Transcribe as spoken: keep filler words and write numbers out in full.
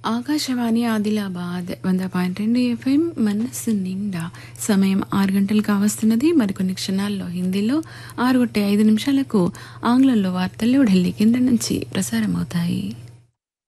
ఆకాశవాణి ఆదిలాబాద్ వంద పాయింట్ రెండు ఎఫ్ఎం మనస్సు నిండా. సమయం ఆరు గంటలు కావస్తున్నది. మరికొన్ని క్షణాల్లో హిందీలో ఆరు గొట్టే ఐదు నిమిషాలకు ఆంగ్లంలో వార్తలు ఢిల్లీ కేంద్రం నుంచి ప్రసారమవుతాయి.